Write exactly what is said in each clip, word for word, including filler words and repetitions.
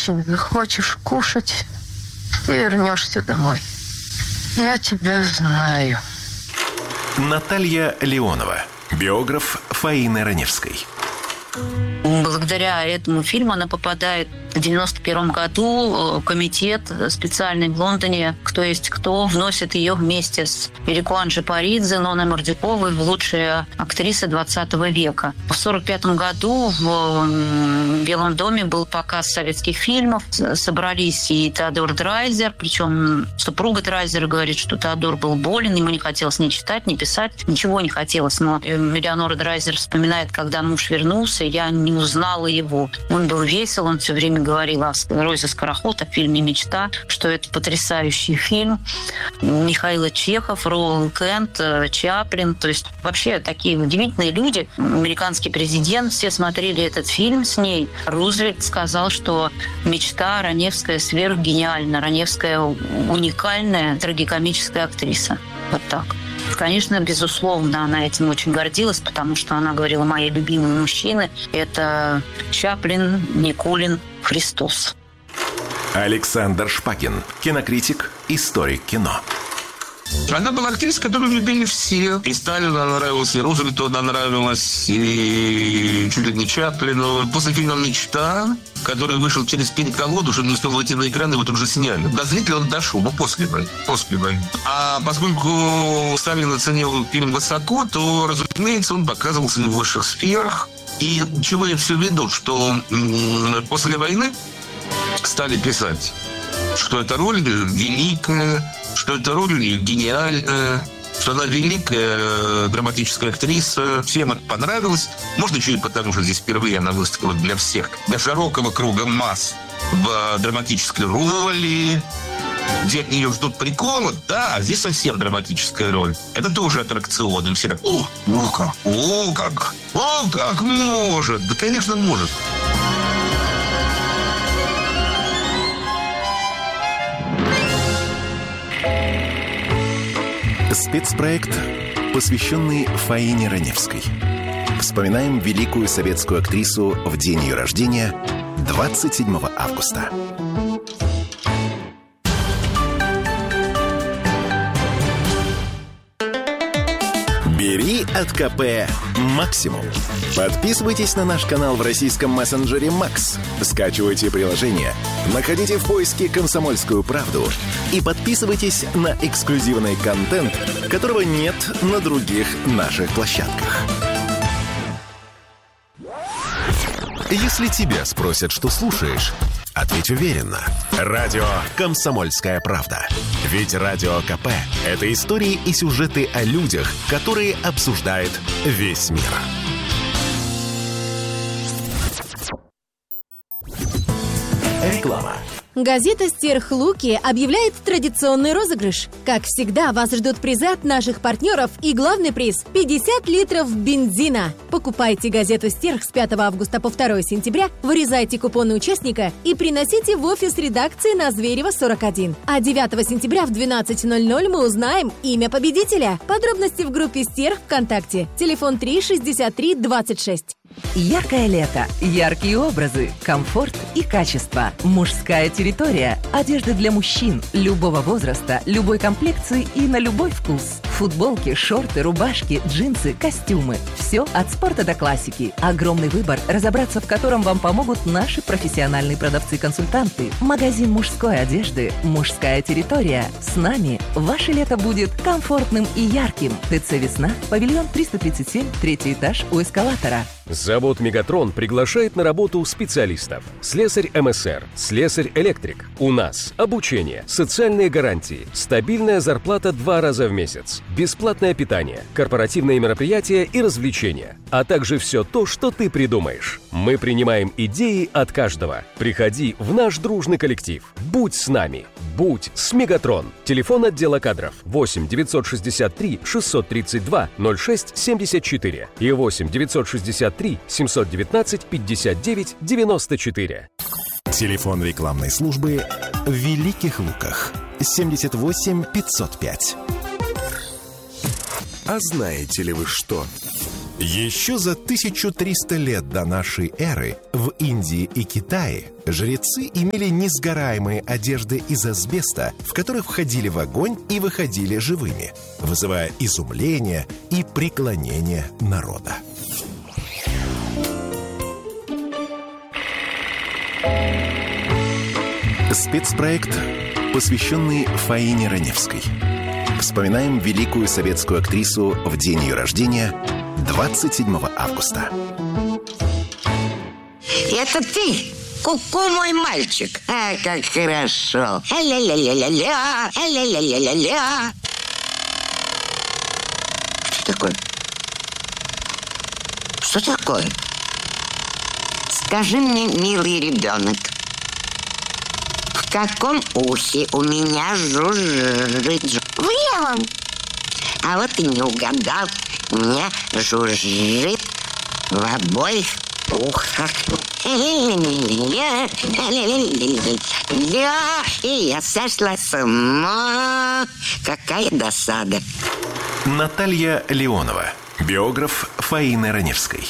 очень захочешь кушать и вернешься домой. Я тебя знаю. Наталья Леонова, биограф Фаины Раневской. Благодаря этому фильму она попадает в девяносто первом году комитет специальный в Лондоне «Кто есть кто» вносит ее вместе с Ирикуан Джапаридзе, Ноной Мордюковой в лучшие актрисы двадцатого века. В сорок пятом году в Белом доме был показ советских фильмов. Собрались и Теодор Драйзер, причем супруга Драйзера говорит, что Теодор был болен, ему не хотелось ни читать, ни писать, ничего не хотелось. Но Элеонора Драйзер вспоминает, когда муж вернулся, я не узнала его. Он был весел, он все время говорил о Розе Скороход, о фильме «Мечта», что это потрясающий фильм. Михаил Чехов, Роуэн Кент, Чаплин. То есть вообще такие удивительные люди. Американский президент, все смотрели этот фильм с ней. Рузвельт сказал, что «Мечта» Раневская сверхгениальна, Раневская уникальная трагикомическая актриса. Вот так. Конечно, безусловно, она этим очень гордилась, потому что она говорила, мои любимые мужчины – это Чаплин, Никулин, Христос. Александр Шпакин, кинокритик, историк кино. Она была актрисой, которую любили все. И Сталину она нравилась, и Рузвельту она нравилась, и чуть ли не Чаплину. После фильма «Мечта», который вышел через пень-колоду, уже не успел выйти на экран, его тут же сняли. До зрителя он дошел, но после войны. После войны. А поскольку Сталин оценил фильм высоко, то, разумеется, он показывался в высших сферах. И чего я все веду, что м- после войны стали писать, что эта роль великая, что эта роль гениальная, что она великая драматическая актриса. Всем это понравилось. Может, еще и потому, что здесь впервые она выступила для всех, для широкого круга масс в драматической роли, где от нее ждут прикола. Да, здесь совсем драматическая роль. Это тоже аттракцион. И все так, о, о, как, о, как, о, как может. Да, конечно, может. Спецпроект, посвященный Фаине Раневской. Вспоминаем великую советскую актрису в день ее рождения, двадцать седьмого августа. Бери от КП максимум. Подписывайтесь на наш канал в российском мессенджере Макс. Скачивайте приложение, находите в поиске «Комсомольскую правду» и подписывайтесь на эксклюзивный контент, которого нет на других наших площадках. Если тебя спросят, что слушаешь, ответь уверенно. Радио «Комсомольская правда». Ведь Радио КП – это истории и сюжеты о людях, которые обсуждает весь мир. Реклама. Газета «Стерхлуки» объявляет традиционный розыгрыш. Как всегда, вас ждут призы от наших партнеров и главный приз – пятьдесят литров бензина. Покупайте газету «Стерх» с пятого августа по второе сентября, вырезайте купоны участника и приносите в офис редакции на Зверева, сорок один. А девятого сентября в двенадцать ноль ноль мы узнаем имя победителя. Подробности в группе «Стерх» ВКонтакте. Телефон три шестьдесят три двадцать шесть. Яркое лето, яркие образы, комфорт и качество. Мужская территория. Одежда для мужчин любого возраста, любой комплекции и на любой вкус. Футболки, шорты, рубашки, джинсы, костюмы. Все от спорта до классики. Огромный выбор, разобраться в котором вам помогут наши профессиональные продавцы-консультанты. Магазин мужской одежды «Мужская территория». С нами ваше лето будет комфортным и ярким. ТЦ «Весна», павильон триста тридцать семь, третий этаж у эскалатора. Завод «Мегатрон» приглашает на работу специалистов. Слесарь МСР, слесарь-электрик. У нас обучение, социальные гарантии, стабильная зарплата два раза в месяц, бесплатное питание, корпоративные мероприятия и развлечения, а также все то, что ты придумаешь. Мы принимаем идеи от каждого. Приходи в наш дружный коллектив. Будь с нами. Будь с «Мегатрон». Телефон отдела кадров восемь девятьсот шестьдесят три шестьсот тридцать два ноль шесть семьдесят четыре и восемь девятьсот шестьдесят три семьсот девятнадцать пятьдесят девять девяносто четыре. Телефон рекламной службы в Великих Луках семьдесят восемь пятьсот пять. А знаете ли вы что? Еще за тысячу триста лет до нашей эры в Индии и Китае жрецы имели несгораемые одежды из асбеста, в которых входили в огонь и выходили живыми, вызывая изумление и преклонение народа. Спецпроект, посвященный Фаине Раневской. Вспоминаем великую советскую актрису в день ее рождения, двадцать седьмого августа. Это ты? Ку-ку, мой мальчик. А, как хорошо. А-ля-ля-ля-ля-ля, а-ля-ля-ля-ля-ля. Что такое? Что такое? Скажи мне, милый ребенок, в каком ухе у меня жужжит? В левом. А вот и не угадал. У меня жужжит в обоих ухах. И я сошла с ума. Какая досада. Наталья Леонова, биограф Фаины Раневской.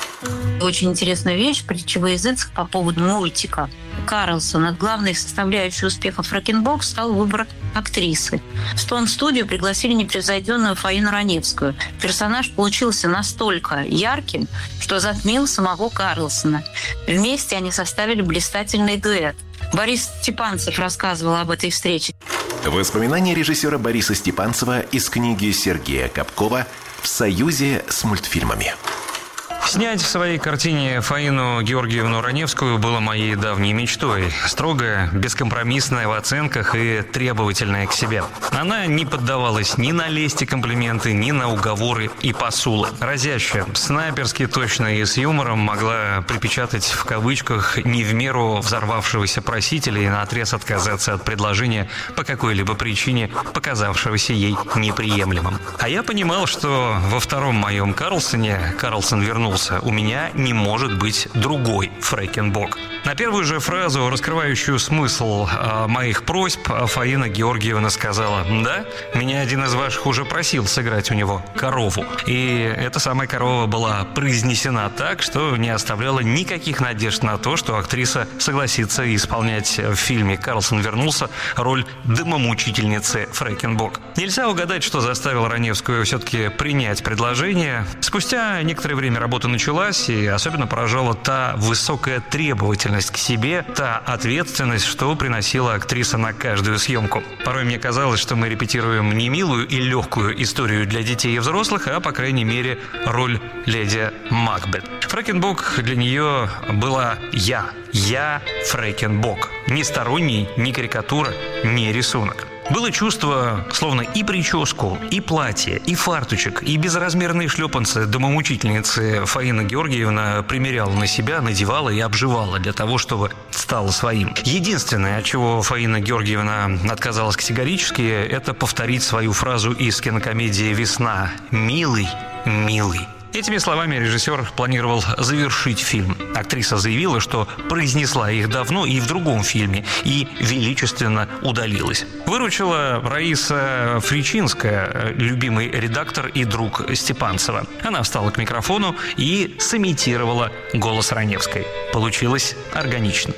Очень интересная вещь, притчевый язык по поводу мультика Карлсона. Главной составляющей успеха «Фрэкенбок» стал выбор актрисы. В Стоун-студию пригласили непревзойденную Фаину Раневскую. Персонаж получился настолько ярким, что затмил самого Карлсона. Вместе они составили блистательный дуэт. Борис Степанцев рассказывал об этой встрече. Воспоминания режиссера Бориса Степанцева из книги Сергея Капкова «В союзе с мультфильмами». Снять в своей картине Фаину Георгиевну Раневскую было моей давней мечтой. Строгая, бескомпромиссная в оценках и требовательная к себе. Она не поддавалась ни на лесть и комплименты, ни на уговоры и посулы. Разящая, снайперски точно и с юмором могла припечатать в кавычках не в меру взорвавшегося просителя и наотрез отказаться от предложения по какой-либо причине, показавшегося ей неприемлемым. А я понимал, что во втором моем Карлсоне, Карлсон вернулся, у меня не может быть другой Фрэкенбок. На первую же фразу, раскрывающую смысл э, моих просьб, Фаина Георгиевна сказала: «Да, меня один из ваших уже просил сыграть у него корову». И эта самая корова была произнесена так, что не оставляла никаких надежд на то, что актриса согласится исполнять в фильме «Карлсон вернулся» роль домомучительницы Фрэкенбок. Нельзя угадать, что заставило Раневскую все-таки принять предложение. Спустя некоторое время работа началась, и особенно поражала та высокая требовательность к себе, та ответственность, что приносила актриса на каждую съемку. Порой мне казалось, что мы репетируем не милую и легкую историю для детей и взрослых, а, по крайней мере, роль леди Макбет. Фрэкенбок для нее была я. Я Фрэкенбок. Ни сторонний, ни карикатура, ни рисунок. Было чувство, словно и прическу, и платье, и фартучек, и безразмерные шлепанцы домомучительницы Фаина Георгиевна примеряла на себя, надевала и обживала для того, чтобы стало своим. Единственное, от чего Фаина Георгиевна отказалась категорически, это повторить свою фразу из кинокомедии «Весна». «Милый, милый». Этими словами режиссер планировал завершить фильм. Актриса заявила, что произнесла их давно и в другом фильме, и величественно удалилась. Выручила Раиса Фричинская, любимый редактор и друг Степанцева. Она встала к микрофону и сымитировала голос Раневской. Получилось органично.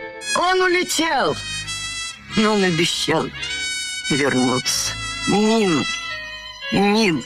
Он улетел, но он обещал вернуться. Мил, мил.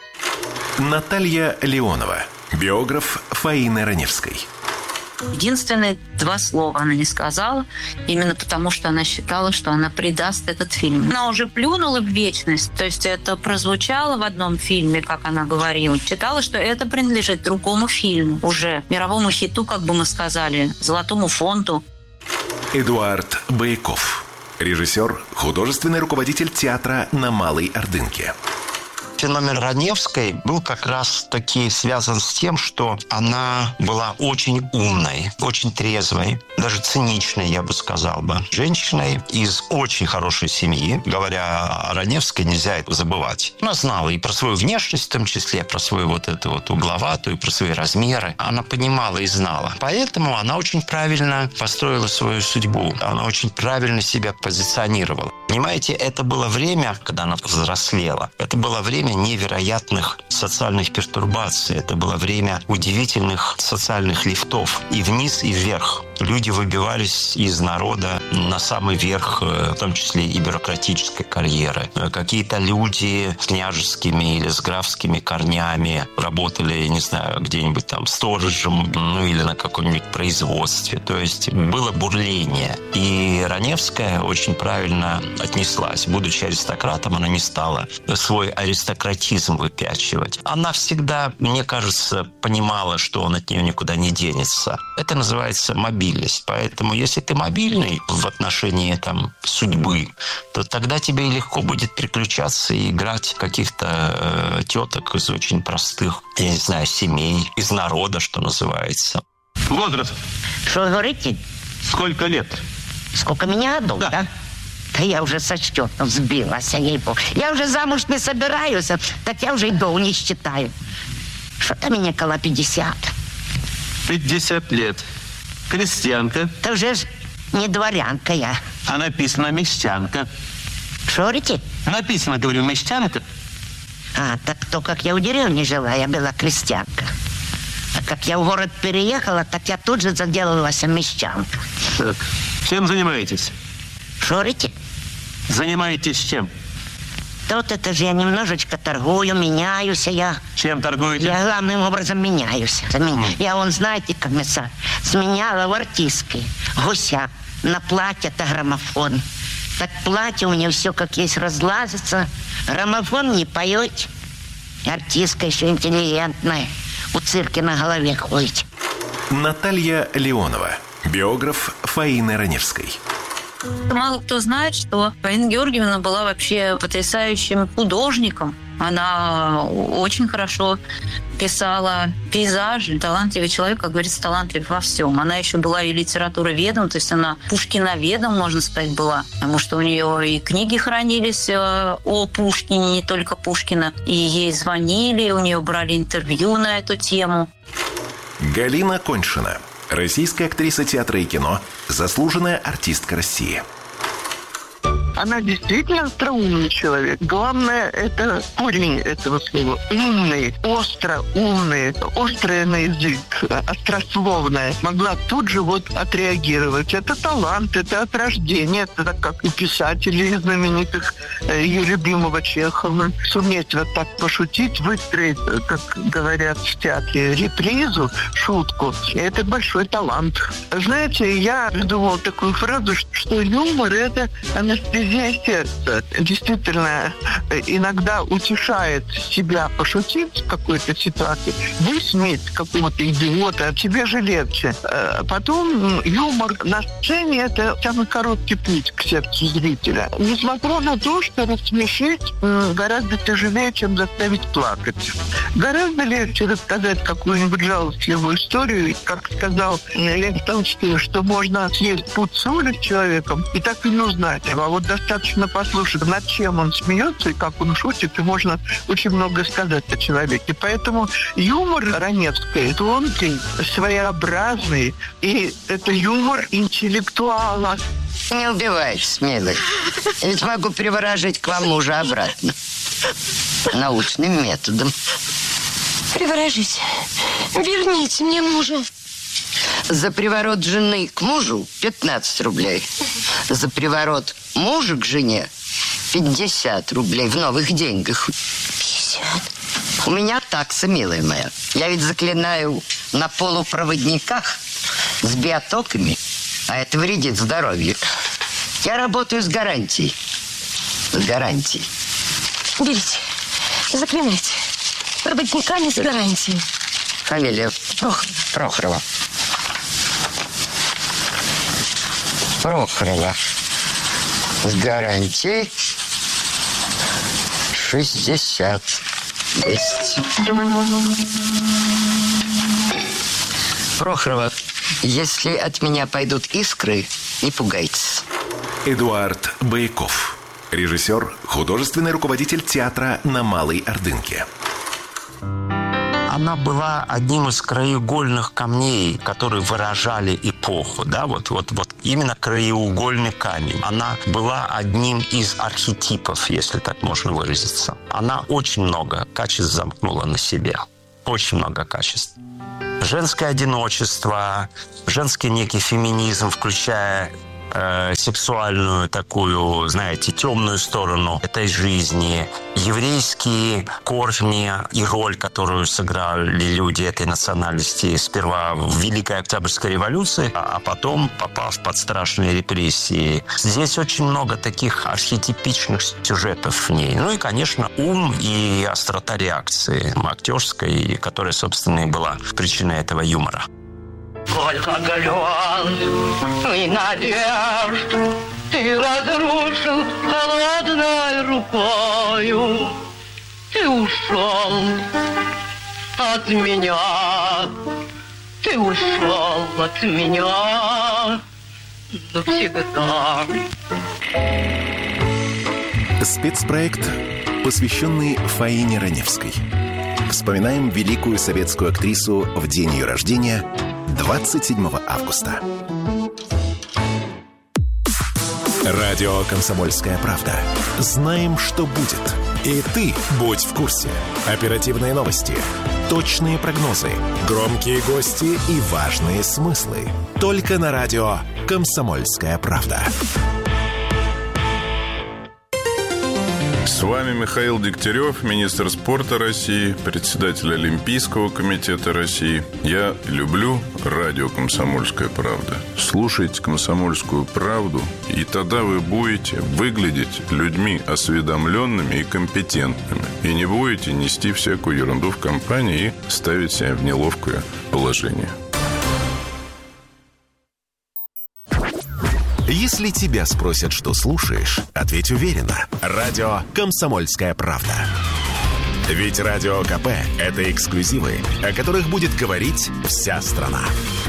Наталья Леонова, биограф Фаины Раневской. Единственное, два слова она не сказала, именно потому, что она считала, что она предаст этот фильм. Она уже плюнула в вечность, то есть это прозвучало в одном фильме, как она говорила. Считала, что это принадлежит другому фильму, уже мировому хиту, как бы мы сказали, золотому фонду. Эдуард Бояков, режиссер, художественный руководитель театра на Малой Ордынке. Феномен Раневской был как раз таки связан с тем, что она была очень умной, очень трезвой, даже циничной, я бы сказал бы. Женщиной из очень хорошей семьи. Говоря о Раневской, нельзя это забывать. Она знала и про свою внешность, в том числе, про свою вот эту вот угловатую, про свои размеры. Она понимала и знала. Поэтому она очень правильно построила свою судьбу. Она очень правильно себя позиционировала. Понимаете, это было время, когда она взрослела. Это было время, время невероятных социальных пертурбаций. Это было время удивительных социальных лифтов и вниз, и вверх. Люди выбивались из народа на самый верх, в том числе и бюрократической карьеры. Какие-то люди с княжескими или с графскими корнями работали, не знаю, где-нибудь там сторожем, ну или на каком-нибудь производстве. То есть было бурление. И Раневская очень правильно отнеслась. Будучи аристократом, она не стала свой аристократизм выпячивать. Она всегда, мне кажется, понимала, что он от нее никуда не денется. Это называется мобильность. Поэтому, если ты мобильный в отношении там, судьбы, то тогда тебе легко будет переключаться и играть каких-то э, теток из очень простых, я не знаю, семей, из народа, что называется. Возраст. Что говорите? Сколько лет? Сколько меня годов, да? да? Да я уже со счетом сбилась, ей-богу. Я уже замуж не собираюсь, так я уже и до не считаю. Что-то мне около пятьдесят. пятьдесят лет. Крестьянка. Да уже ж не дворянка я. А написано мещанка. Что говорите? Написано, говорю, мещанка. А, так то, как я в деревне жила, я была крестьянка. А как я в город переехала, так я тут же заделалась мещанка. Так, чем занимаетесь? Что говорите? Занимаетесь чем? Да вот это же я немножечко торгую, меняюсь я. Чем торгуете? Я главным образом меняюсь. Mm. Я, вон, знаете, комиссар, сменяла в артистке гуся на платье-то граммофон. Так платье у нее все как есть разлазится, граммофон не поет. Артистка еще интеллигентная, у цирке на голове ходит. Наталья Леонова, биограф Фаины Раневской. Мало кто знает, что Фаина Георгиевна была вообще потрясающим художником. Она очень хорошо писала пейзажи. Талантливый человек, как говорится, талантлив во всем. Она еще была и литературоведом, то есть она пушкиноведом, можно сказать, была. Потому что у нее и книги хранились о Пушкине, не только Пушкина. И ей звонили, у нее брали интервью на эту тему. Галина Коньшина. Российская актриса театра и кино, заслуженная артистка России. Она действительно остроумный человек. Главное, это корень этого слова. Умный, остро умный, острая на язык, острословная. Могла тут же вот отреагировать. Это талант, это от рождения. Это как у писателей знаменитых, ее любимого Чехова. Суметь вот так пошутить, выстроить, как говорят в театре, репризу, шутку. Это большой талант. Знаете, я придумала такую фразу, что юмор – это анестезия сердца. Действительно, иногда утешает себя пошутить в какой-то ситуации, высмеять какого-то идиота, а тебе же легче. Потом юмор на сцене – это самый короткий путь к сердцу зрителя. Несмотря на то, что рассмешить гораздо тяжелее, чем заставить плакать. Гораздо легче рассказать какую-нибудь жалостливую историю, как сказал Лев Толстой, что можно съесть пуд соли с человеком и так и не узнать. А вот достаточно послушать, над чем он смеется и как он шутит, и можно очень много сказать о человеке. Поэтому юмор Раневской тонкий, своеобразный, и это юмор интеллектуала. Не убивайтесь, милый. Я ведь могу приворожить к вам мужа обратно. Научным методом. Приворожите. Верните мне мужа. За приворот жены к мужу пятнадцать рублей. За приворот мужа к жене пятьдесят рублей в новых деньгах. пятьдесят? У меня такса, милая моя. Я ведь заклинаю на полупроводниках с биотоками, а это вредит здоровью. Я работаю с гарантией. С гарантией. Берите. Заклинайте. Проводниками с гарантией. Фамилия Прох... Прохорова. Прохорова. С гарантией шестьдесят. Есть. Прохорова, если от меня пойдут искры, не пугайтесь. Эдуард Бояков. Режиссер, художественный руководитель театра на Малой Ордынке. она была одним из краеугольных камней, которые выражали эпоху. Да? Вот, вот, вот именно краеугольный камень. Она была одним из архетипов, если так можно выразиться. Она очень много качеств замкнула на себе. Очень много качеств. Женское одиночество, женский некий феминизм, включая э, сексуальную такую, знаете, темную сторону этой жизни, еврейские корни и роль, которую сыграли люди этой национальности сперва в Великой Октябрьской революции, а потом попав под страшные репрессии. Здесь очень много таких архетипичных сюжетов в ней. Ну и, конечно, ум и острота реакции актерской, которая, собственно, и была причиной этого юмора. Сколько грез и надежд ты разрушил холодной рукою. Ты ушел от меня, ты ушел от меня навсегда. Спецпроект, посвященный Фаине Раневской. Вспоминаем великую советскую актрису в день ее рождения, двадцать седьмого августа. Радио «Комсомольская правда». Знаем, что будет. И ты будь в курсе. Оперативные новости, точные прогнозы, громкие гости и важные смыслы. Только на радио «Комсомольская правда». С вами Михаил Дегтярев, министр спорта России, председатель Олимпийского комитета России. Я люблю радио «Комсомольская правда». Слушайте «Комсомольскую правду», и тогда вы будете выглядеть людьми осведомленными и компетентными. И не будете нести всякую ерунду в компании и ставить себя в неловкое положение. Если тебя спросят, что слушаешь, ответь уверенно. Радио «Комсомольская правда». Ведь Радио КП – это эксклюзивы, о которых будет говорить вся страна.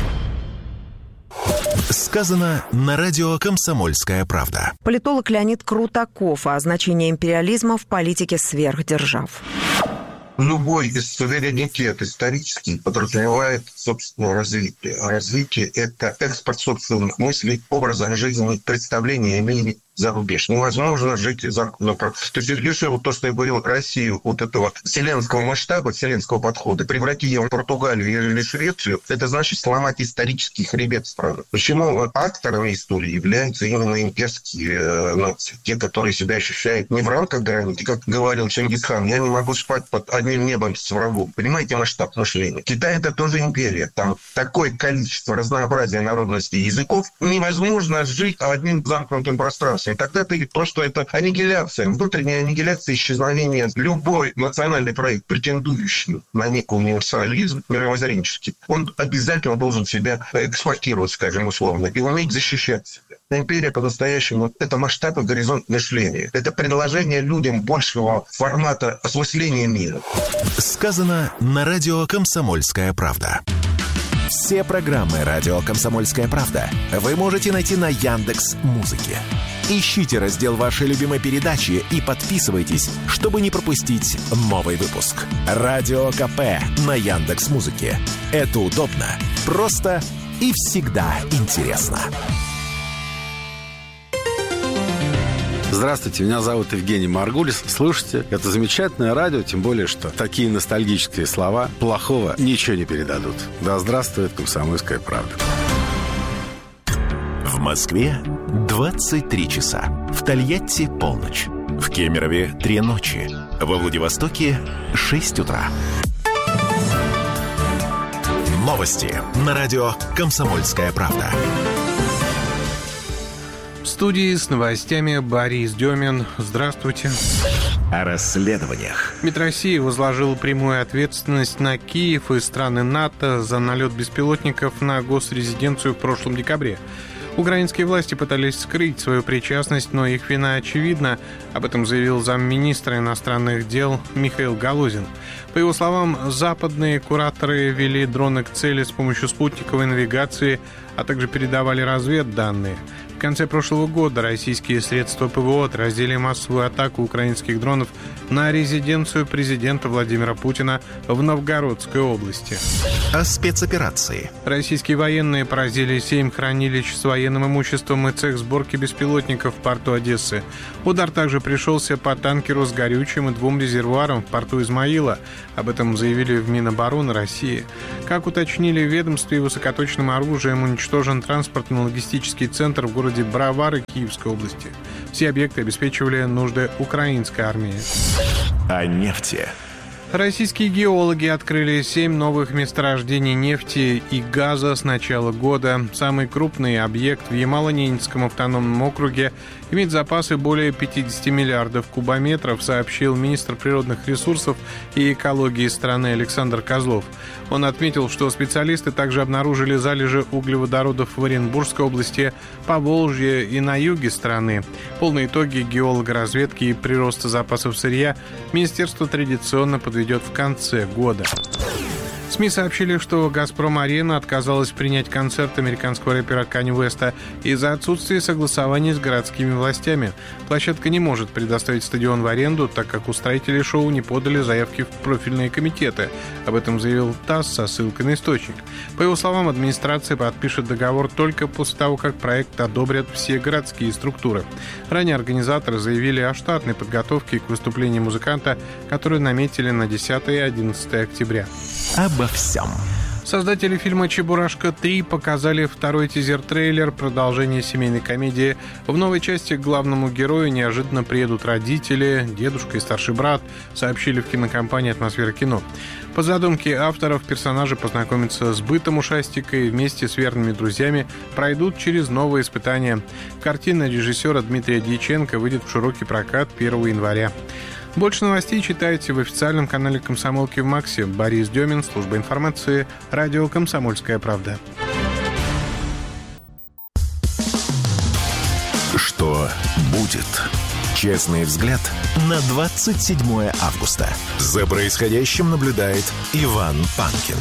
Сказано на радио «Комсомольская правда». Политолог Леонид Крутаков о значении империализма в политике сверхдержав. Любой суверенитет исторический подразумевает собственное развитие. А развитие – это экспорт собственных мыслей, образа жизни, представления о мире за рубеж. Невозможно жить за... Ну, то есть, если вот то, что я говорил, Россию, вот этого вселенского масштаба, вселенского подхода, превратить ее в Португалию или Швецию, это значит сломать исторический хребет страны. Почему акторами истории являются именно имперские э, нации, те, которые себя ощущают не в рамках границы, как говорил Чингисхан, я не могу спать под одним небом с врагом. Понимаете масштаб мышления? Китай – это тоже империя. Там такое количество разнообразия народностей и языков. Невозможно жить одним замкнутым пространством. И тогда ты просто это аннигиляция, внутренняя аннигиляция, исчезновение. Любой национальный проект, претендующий на некий универсализм мировоззренческий, он обязательно должен себя экспортировать, скажем, условно, и уметь защищать себя. Империя по-настоящему – это масштаб и горизонт мышления. Это предложение людям большего формата осмысления мира. Сказано на радио «Комсомольская правда». Все программы радио «Комсомольская правда» вы можете найти на Яндекс.Музыке. Ищите раздел вашей любимой передачи и подписывайтесь, чтобы не пропустить новый выпуск. Радио КП на Яндекс.Музыке. Это удобно, просто и всегда интересно. Здравствуйте, меня зовут Евгений Маргулис. Слушайте, это замечательное радио, тем более, что такие ностальгические слова плохого ничего не передадут. Да здравствует «Комсомольская правда». В Москве двадцать три часа. В Тольятти полночь. В Кемерове три ночи. Во Владивостоке шесть утра. Новости на радио «Комсомольская правда». В студии с новостями Борис Демин. Здравствуйте. О расследованиях. МИД России возложил прямую ответственность на Киев и страны НАТО за налет беспилотников на госрезиденцию в прошлом декабре. Украинские власти пытались скрыть свою причастность, но их вина очевидна. Об этом заявил замминистра иностранных дел Михаил Галузин. По его словам, западные кураторы вели дроны к цели с помощью спутниковой навигации, а также передавали разведданные. конце прошлого года российские средства ПВО отразили массовую атаку украинских дронов на резиденцию президента Владимира Путина в Новгородской области. О спецоперации. Российские военные поразили семь хранилищ с военным имуществом и цех сборки беспилотников в порту Одессы. Удар также пришелся по танкеру с горючим и двум резервуарам в порту Измаила. Об этом заявили в Минобороны России. Как уточнили в ведомстве, высокоточным оружием уничтожен транспортно-логистический центр в городе Бровары Киевской области. Все объекты обеспечивали нужды украинской армии. О нефти. Российские геологи открыли семь новых месторождений нефти и газа с начала года. Самый крупный объект в Ямало-Ненецком автономном округе имеет запасы более пятьдесят миллиардов кубометров, сообщил министр природных ресурсов и экологии страны Александр Козлов. Он отметил, что специалисты также обнаружили залежи углеводородов в Оренбургской области, Поволжье и на юге страны. Полные итоги геологоразведки и прироста запасов сырья министерство традиционно подведет в конце года. СМИ сообщили, что «Газпром-Арена» отказалась принять концерт американского рэпера Канье Уэста из-за отсутствия согласований с городскими властями. Площадка не может предоставить стадион в аренду, так как устроители шоу не подали заявки в профильные комитеты. Об этом заявил ТАСС со ссылкой на источник. По его словам, администрация подпишет договор только после того, как проект одобрят все городские структуры. Ранее организаторы заявили о штатной подготовке к выступлению музыканта, которую наметили на десятое и одиннадцатое октября. Обо всем. Создатели фильма «Чебурашка три» показали второй тизер-трейлер продолжения семейной комедии. В новой части к главному герою неожиданно приедут родители, дедушка и старший брат, сообщили в кинокомпании «Атмосфера кино». По задумке авторов, персонажи познакомятся с бытом ушастика и вместе с верными друзьями пройдут через новые испытания. Картина режиссера Дмитрия Дьяченко выйдет в широкий прокат первого января. Больше новостей читайте в официальном канале «Комсомолки» в Максе. Борис Демин, служба информации, радио «Комсомольская правда». Что будет? Честный взгляд на двадцать седьмое августа. За происходящим наблюдает Иван Панкин.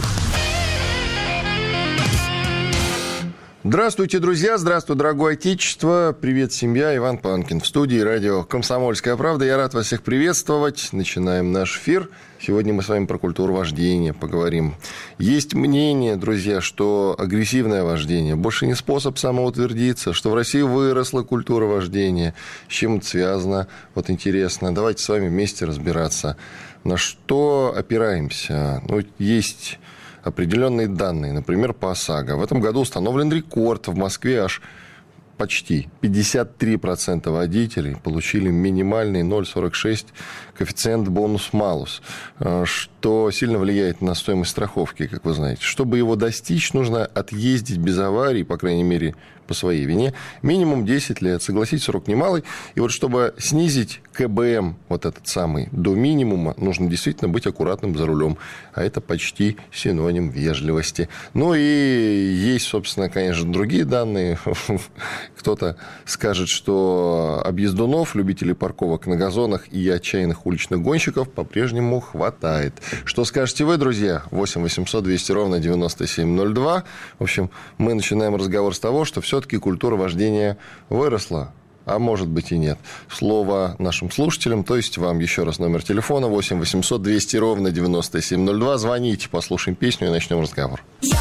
Здравствуйте, друзья! Здравствуй, дорогое отечество! Привет, семья! Иван Панкин в студии радио «Комсомольская правда». Я рад вас всех приветствовать. Начинаем наш эфир. Сегодня мы с вами про культуру вождения поговорим. Есть мнение, друзья, что агрессивное вождение больше не способ самоутвердиться, что в России выросла культура вождения. С чем это связано? Вот интересно. Давайте с вами вместе разбираться. На что опираемся? Ну, есть определенные данные, например, по ОСАГО. В этом году установлен рекорд. В Москве аж почти пятьдесят три процента водителей получили минимальный ноль целых сорок шесть сотых коэффициент бонус-малус, что сильно влияет на стоимость страховки, как вы знаете. Чтобы его достичь, нужно отъездить без аварий, по крайней мере, по своей вине, минимум десять лет. Согласитесь, срок немалый. И вот чтобы снизить КБМ, вот этот самый, до минимума, нужно действительно быть аккуратным за рулем. А это почти синоним вежливости. Ну и есть, собственно, конечно, другие данные. Кто-то скажет, что объездунов, любителей парковок на газонах и отчаянных уличных гонщиков по-прежнему хватает. Что скажете вы, друзья? восемь восемьсот двести ровно девяносто семь ноль два. В общем, мы начинаем разговор с того, что все-таки культура вождения выросла. А может быть и нет. Слово нашим слушателям, то есть вам еще раз номер телефона восемь восемьсот двести ровно девяносто семь ноль два. Звоните, послушаем песню и начнем разговор. Я